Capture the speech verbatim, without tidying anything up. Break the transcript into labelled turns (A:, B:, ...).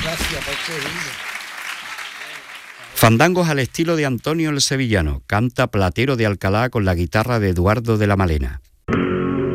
A: Gracias por este vídeo.
B: Fandangos al estilo de Antonio el Sevillano. Canta Platero de Alcalá con la guitarra de Eduardo de la Malena.